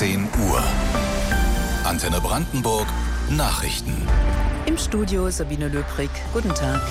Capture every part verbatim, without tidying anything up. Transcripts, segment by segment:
zehn Uhr. Antenne Brandenburg Nachrichten. Im Studio Sabine Löbrig. Guten Tag.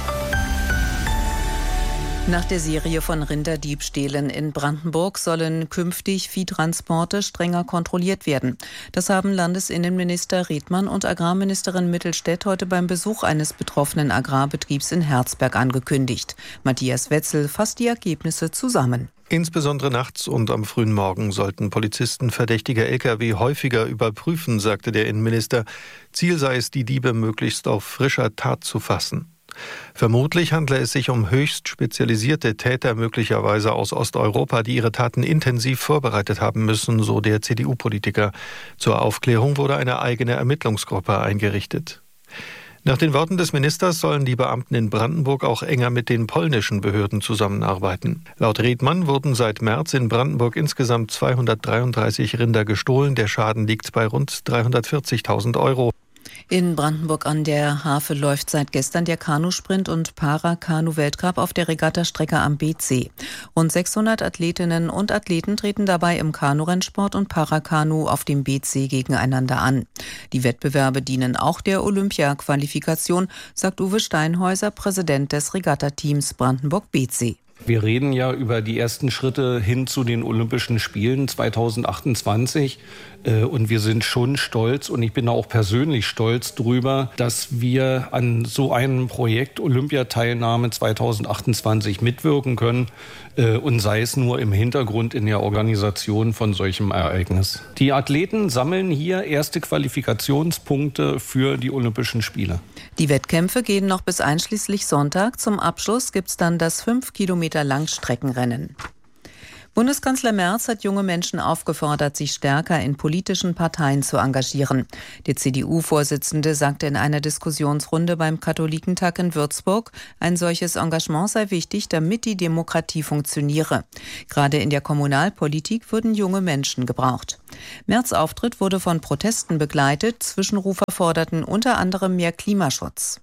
Nach der Serie von Rinderdiebstählen in Brandenburg sollen künftig Viehtransporte strenger kontrolliert werden. Das haben Landesinnenminister Redmann und Agrarministerin Mittelstädt heute beim Besuch eines betroffenen Agrarbetriebs in Herzberg angekündigt. Matthias Wetzel fasst die Ergebnisse zusammen. Insbesondere nachts und am frühen Morgen sollten Polizisten verdächtige L K W häufiger überprüfen, sagte der Innenminister. Ziel sei es, die Diebe möglichst auf frischer Tat zu fassen. Vermutlich handle es sich um höchst spezialisierte Täter, möglicherweise aus Osteuropa, die ihre Taten intensiv vorbereitet haben müssen, so der C D U-Politiker. Zur Aufklärung wurde eine eigene Ermittlungsgruppe eingerichtet. Nach den Worten des Ministers sollen die Beamten in Brandenburg auch enger mit den polnischen Behörden zusammenarbeiten. Laut Redmann wurden seit März in Brandenburg insgesamt zweihundertdreiunddreißig Rinder gestohlen. Der Schaden liegt bei rund dreihundertvierzigtausend Euro. In Brandenburg an der Havel läuft seit gestern der Kanusprint und Para-Kanu-Weltcup auf der Regattastrecke am B C. Rund sechshundert Athletinnen und Athleten treten dabei im Kanurennsport und Parakanu auf dem B C gegeneinander an. Die Wettbewerbe dienen auch der Olympia-Qualifikation, sagt Uwe Steinhäuser, Präsident des Regattateams Brandenburg B C. Wir reden ja über die ersten Schritte hin zu den Olympischen Spielen zweitausendachtundzwanzig. Und wir sind schon stolz, und ich bin auch persönlich stolz drüber, dass wir an so einem Projekt Olympiateilnahme zweitausendachtundzwanzig mitwirken können, und sei es nur im Hintergrund in der Organisation von solchem Ereignis. Die Athleten sammeln hier erste Qualifikationspunkte für die Olympischen Spiele. Die Wettkämpfe gehen noch bis einschließlich Sonntag. Zum Abschluss gibt's dann das fünf Kilometer Langstreckenrennen. Bundeskanzler Merz hat junge Menschen aufgefordert, sich stärker in politischen Parteien zu engagieren. Der C D U-Vorsitzende sagte in einer Diskussionsrunde beim Katholikentag in Würzburg, ein solches Engagement sei wichtig, damit die Demokratie funktioniere. Gerade in der Kommunalpolitik würden junge Menschen gebraucht. Merz' Auftritt wurde von Protesten begleitet. Zwischenrufer forderten unter anderem mehr Klimaschutz.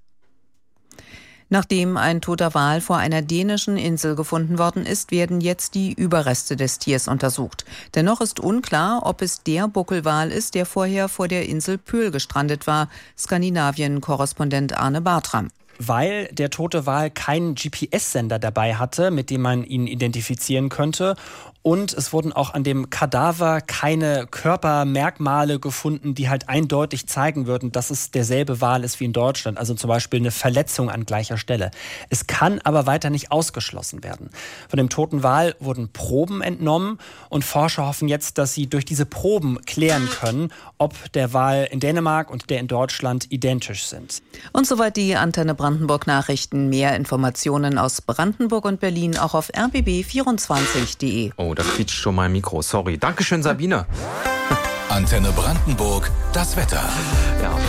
Nachdem ein toter Wal vor einer dänischen Insel gefunden worden ist, werden jetzt die Überreste des Tiers untersucht. Dennoch ist unklar, ob es der Buckelwal ist, der vorher vor der Insel Pöhl gestrandet war. Skandinavien-Korrespondent Arne Bartram. Weil der tote Wal keinen G P S-Sender dabei hatte, mit dem man ihn identifizieren könnte. Und es wurden auch an dem Kadaver keine Körpermerkmale gefunden, die halt eindeutig zeigen würden, dass es derselbe Wal ist wie in Deutschland. Also zum Beispiel eine Verletzung an gleicher Stelle. Es kann aber weiter nicht ausgeschlossen werden. Von dem toten Wal wurden Proben entnommen und Forscher hoffen jetzt, dass sie durch diese Proben klären können, ob der Wal in Dänemark und der in Deutschland identisch sind. Und soweit die Antenne Brandenburg Nachrichten. Mehr Informationen aus Brandenburg und Berlin auch auf r b b vierundzwanzig punkt d e. Oh, da quietscht schon mein Mikro. Sorry. Dankeschön, Sabine. Antenne Brandenburg, das Wetter. Ja.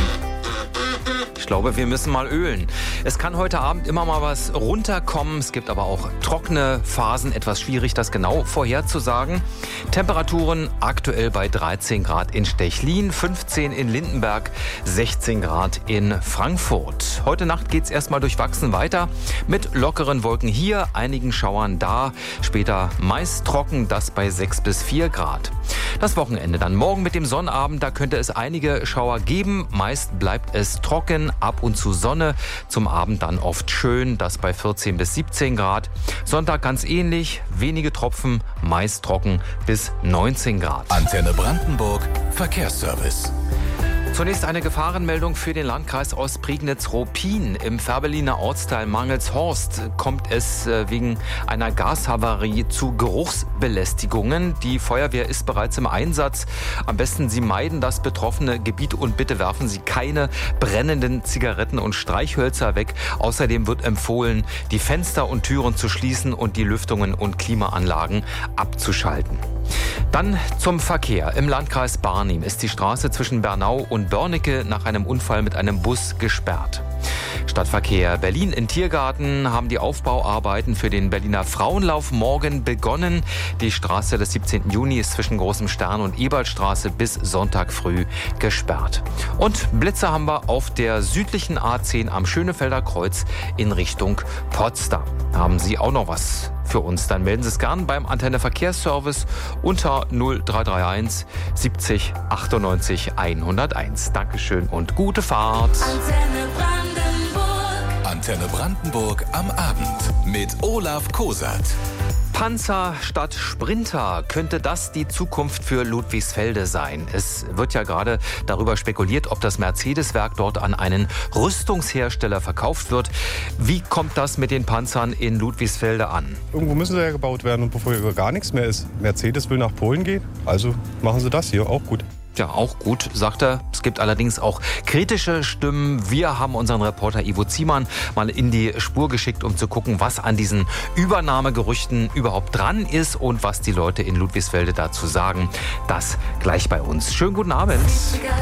Ich glaube, wir müssen mal ölen. Es kann heute Abend immer mal was runterkommen. Es gibt aber auch trockene Phasen. Etwas schwierig, das genau vorherzusagen. Temperaturen aktuell bei dreizehn Grad in Stechlin, fünfzehn in Lindenberg, sechzehn Grad in Frankfurt. Heute Nacht geht es erstmal durchwachsen weiter mit lockeren Wolken hier, einigen Schauern da. Später meist trocken, das bei sechs bis vier Grad. Das Wochenende dann morgen mit dem Sonnabend, da könnte es einige Schauer geben. Meist bleibt es trocken, ab und zu Sonne. Zum Abend dann oft schön, das bei vierzehn bis siebzehn Grad. Sonntag ganz ähnlich, wenige Tropfen, meist trocken bis neunzehn Grad. Antenne Brandenburg, Verkehrsservice. Zunächst eine Gefahrenmeldung für den Landkreis Ostprignitz-Ruppin. Im Färbeliner Ortsteil Mangelshorst kommt es wegen einer Gashavarie zu Geruchsbelästigungen. Die Feuerwehr ist bereits im Einsatz. Am besten Sie meiden das betroffene Gebiet und bitte werfen Sie keine brennenden Zigaretten und Streichhölzer weg. Außerdem wird empfohlen, die Fenster und Türen zu schließen und die Lüftungen und Klimaanlagen abzuschalten. Dann zum Verkehr. Im Landkreis Barnim ist die Straße zwischen Bernau und Börnecke nach einem Unfall mit einem Bus gesperrt. Stadtverkehr. Berlin in Tiergarten haben die Aufbauarbeiten für den Berliner Frauenlauf morgen begonnen. Die Straße des siebzehnten Juni ist zwischen Großem Stern und Ebertstraße bis Sonntag früh gesperrt. Und Blitze haben wir auf der südlichen A zehn am Schönefelder Kreuz in Richtung Potsdam. Haben Sie auch noch was für uns? Dann melden Sie es gern beim Antenne Verkehrsservice unter null drei drei eins siebzig achtundneunzig hunderteins. Dankeschön und gute Fahrt. Antenne Brandenburg. Antenne Brandenburg am Abend mit Olaf Kosat. Panzer statt Sprinter, könnte das die Zukunft für Ludwigsfelde sein? Es wird ja gerade darüber spekuliert, ob das Mercedes-Werk dort an einen Rüstungshersteller verkauft wird. Wie kommt das mit den Panzern in Ludwigsfelde an? Irgendwo müssen sie ja gebaut werden, und bevor hier gar nichts mehr ist. Mercedes will nach Polen gehen, also machen sie das hier, auch gut. Ja, auch gut, sagt er. Es gibt allerdings auch kritische Stimmen. Wir haben unseren Reporter Ivo Ziemann mal in die Spur geschickt, um zu gucken, was an diesen Übernahmegerüchten überhaupt dran ist und was die Leute in Ludwigsfelde dazu sagen. Das gleich bei uns. Schönen guten Abend.